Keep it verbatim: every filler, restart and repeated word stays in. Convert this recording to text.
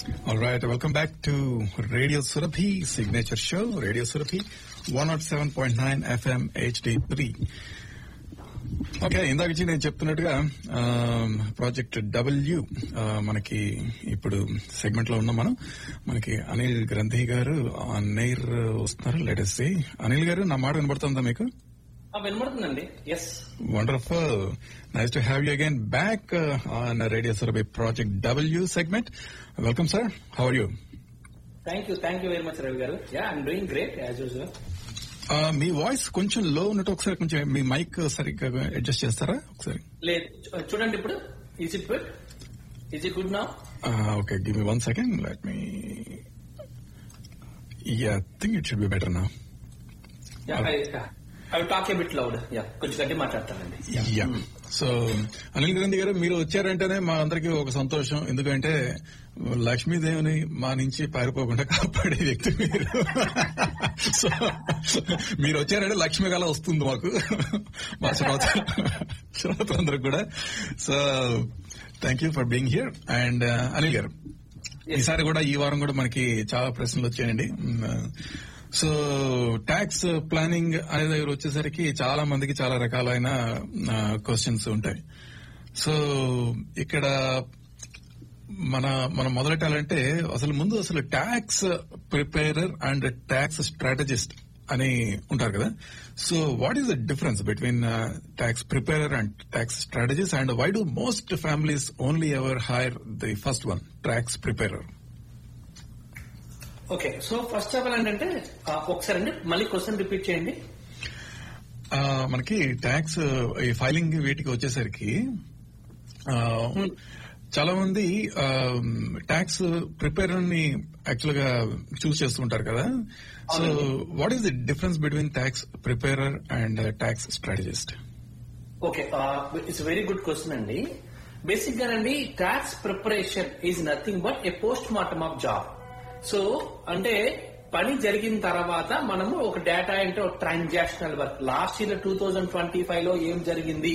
All right, welcome back to Radio Surabhi Signature Show, Radio Surabhi one oh seven point nine F M H D three. Okay, ఇందాక నుంచి నేను చెప్తున్నట్టుగా project W మనకి ఇప్పుడు segment లో ఉన్నాం మనం. మనకి అనిల్ గ్రంథి గారు నెయిర్ వస్తున్నారు. లెటెస్ట్ సి అనిల్ గారు, నా మాట వినబడుతుందా మీకు? వినబడుతుందండి. Yes, wonderful. Nice to have you again back on radio Surabhi project W segment. Welcome sir, how are you? Thank you thank you very much Ravi గారు. Yeah, I'm doing great as usual. Me voice కొంచెం లో ఉన్నట్టు, ఒకసారి కొంచెం మీ mic సరిగ్గా adjust చేస్తారా ఒకసారి? లేదు, చూడండి ఇప్పుడు. Is it good? Is it good now? Okay, give me one second, let me. Yeah, think it should be better now. I will talk A bit loud. Yeah, కొంచెం గట్టి మాట్లాడతానండి. యా. సో అనిల్ గాంధీ గారు, మీరు వచ్చారంటేనే మా అందరికి ఒక సంతోషం. ఎందుకంటే లక్ష్మీదేవిని మా నుంచి పారిపోకుండా కాపాడే వ్యక్తి మీరు. సో మీరు వచ్చారంటే లక్ష్మీ కళ వస్తుంది మాకు, మా శ్రోత శ్రోతలందరికి కూడా. So thank you for being here. And Anil గారు, ఈసారి కూడా ఈ వారం కూడా మనకి చాలా ప్రశ్నలు వచ్చాయండి. సో ట్యాక్స్ ప్లానింగ్ అనే దగ్గర వచ్చేసరికి చాలా మందికి చాలా రకాలైన క్వశ్చన్స్ ఉంటాయి. సో ఇక్కడ మన మనం మొదలెట్టాలంటే అసలు ముందు అసలు tax preparer and tax strategist అని ఉంటారు కదా. So what is the difference between tax preparer and tax strategist, and why do most families only ever hire the first one, tax preparer? Okay, so first of all ఏంటంటే ఒకసారి అండి మళ్ళీ question repeat చేయండి. మనకి tax ఈ filing వీటికి వచ్చేసరికి చాలా మంది ట్యాక్స్ ప్రిపేరర్ ని యాక్చువల్ గా చూస్ చేస్తుంటారు కదా. So what is the difference between tax preparer and tax strategist? Okay, it's very good question అండి. బేసిక్ గానండి tax preparation is nothing but A post mortem of job. So అంటే పని జరిగిన తర్వాత మనము ఒక డేటా అంటే ఒక transactional work, last year two thousand twenty five లో ఏం జరిగింది